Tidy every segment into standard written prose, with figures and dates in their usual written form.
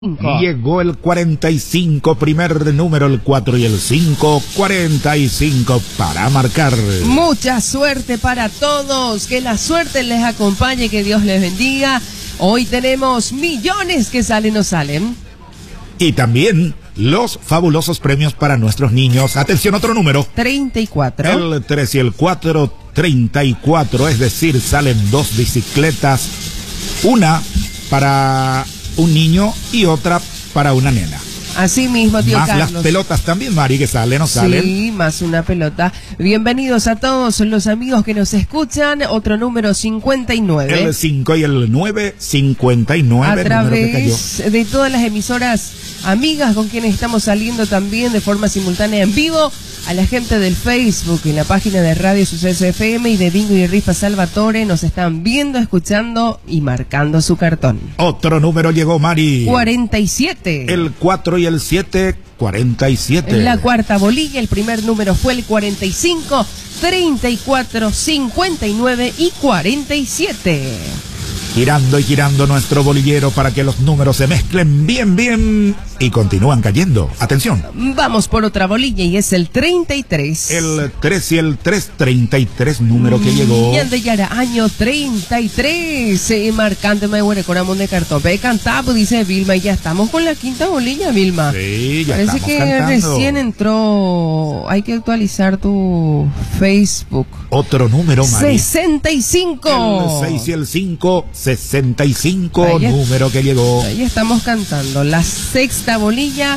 Llegó el 45, primer número, el 4 y el 5, 45 para marcar. Mucha suerte para todos, que la suerte les acompañe, que Dios les bendiga. Hoy tenemos millones que salen o salen. Y también los fabulosos premios para nuestros niños. Atención, otro número. 34. El 3 y el 4, 34, es decir, salen dos bicicletas, una para un niño y otra para una nena. Así mismo, tío más Carlos. Las pelotas también, Mari, que salen o salen. Sí, más una pelota. Bienvenidos a todos los amigos que nos escuchan. Otro número 59. El 5 y el 9, 59. A través de todas las emisoras amigas con quienes estamos saliendo también de forma simultánea en vivo. A la gente del Facebook, en la página de Radio Suceso FM y de Bingo y Rifa Salvatore, nos están viendo, escuchando y marcando su cartón. Otro número llegó, Mari. 47. El 4 y el 7, 47. En la cuarta bolilla, el primer número fue el 45, 34, 59 y 47. Girando y girando nuestro bolillero para que los números se mezclen bien y continúan cayendo. Atención. Vamos por otra bolilla y es el 33. El 3 y el 3, 33 número que llegó. Y el de Yara, año 33. Marcándome, bueno, corazón de cartón. Ve cantado, dice Vilma, y ya estamos con la quinta bolilla, Vilma. Sí, ya Parece estamos que cantando. recién entró. Hay que actualizar tu Facebook. Otro número, Mari. 65. El 6 y el 5, 65 Ahí número que llegó. Ahí estamos cantando la sexta bolilla.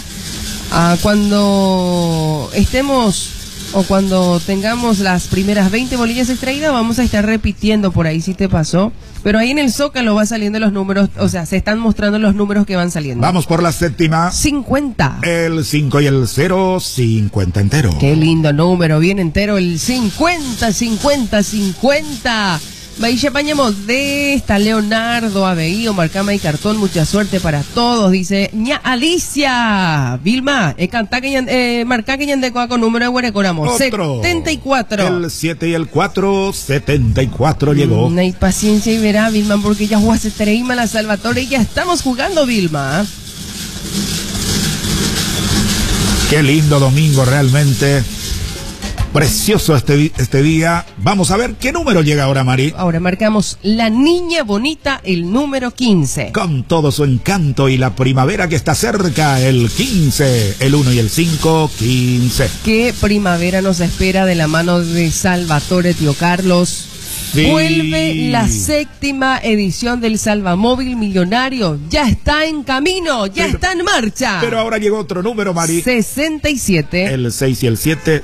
Cuando estemos o cuando tengamos las primeras 20 bolillas extraídas, vamos a estar repitiendo por ahí si te pasó. Pero ahí en el Zócalo va saliendo los números, o sea, se están mostrando los números que van saliendo. Vamos por la séptima. 50. El 5 y el 0, 50 entero. Qué lindo número, bien entero, el 50, 50, 50. Maisha Pañamos de esta Leonardo Aveío, Marcama y Cartón, mucha suerte para todos, dice ña Alicia. Vilma, marca que de con número de Huerecoramos. 74. El 7 y el 4, 74 llegó. No hay paciencia y verá, Vilma, porque ya jugó hace treima la Salvatore y ya estamos jugando, Vilma. Qué lindo domingo realmente. Precioso este día. Vamos a ver qué número llega ahora, Mari. Ahora marcamos la niña bonita, el número 15. Con todo su encanto y la primavera que está cerca, el 15, el 1 y el 5, 15. ¿Qué primavera nos espera de la mano de Salvatore, tío Carlos? Sí. Vuelve la séptima edición del Salvamóvil Millonario. Ya está en camino, ya está en marcha. Pero ahora llegó otro número, Mari. 67. El 6 y el 7,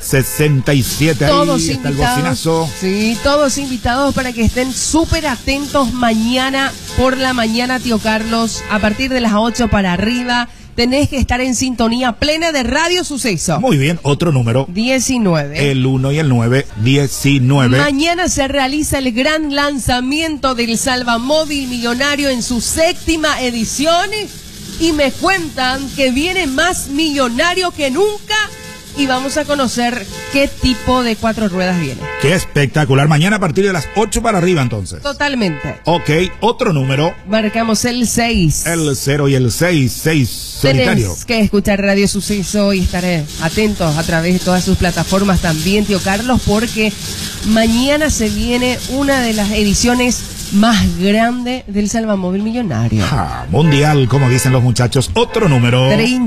67. Todos ahí invitados. Está el bocinazo. Sí, todos invitados para que estén súper atentos mañana por la mañana, tío Carlos. A partir de las 8 para arriba. Tenés que estar en sintonía plena de Radio Suceso. Muy bien, otro número. 19. El 1 y el 9, 19. Mañana se realiza el gran lanzamiento del Salvamóvil Millonario en su séptima edición. Y me cuentan que viene más millonario que nunca. Y vamos a conocer qué tipo de 4 ruedas viene. Qué espectacular. Mañana a partir de las 8 para arriba, entonces. Totalmente. Ok, otro número. Marcamos el 6. El 0 y el 6, 6 solitario. Tenés que escuchar Radio Suceso y estar atentos a través de todas sus plataformas también, tío Carlos, porque mañana se viene una de las ediciones más grande del Salvamóvil Millonario. Mundial, como dicen los muchachos. Otro número.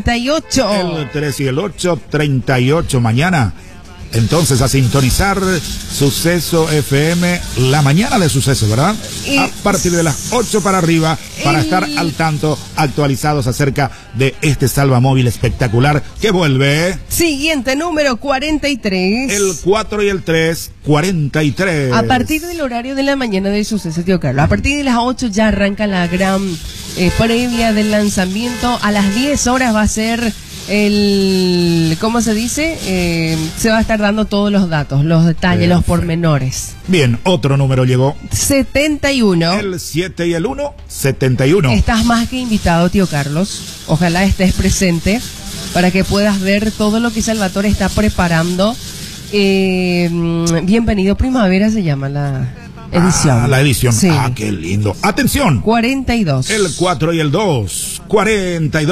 38. El 3 y el 8, 38 mañana. Entonces a sintonizar Suceso FM, la mañana de Suceso, ¿verdad? A partir de las 8 para arriba, para estar al tanto, actualizados acerca de este Salvamóvil espectacular que vuelve. Siguiente número, 43. El 4 y el 3, 43. A partir del horario de la mañana del Suceso, tío Carlos. A partir de las 8 ya arranca la gran previa del lanzamiento. A las 10 horas va a ser ¿cómo se dice? Se va a estar dando todos los datos, los detalles, los pormenores. Bien, otro número llegó. 71. El 7 y el 1, 71. Estás más que invitado, tío Carlos. Ojalá estés presente para que puedas ver todo lo que Salvatore está preparando. Bienvenido Primavera se llama edición. La edición. Sí. Qué lindo. Atención. 42. El 4 y el 2. 42.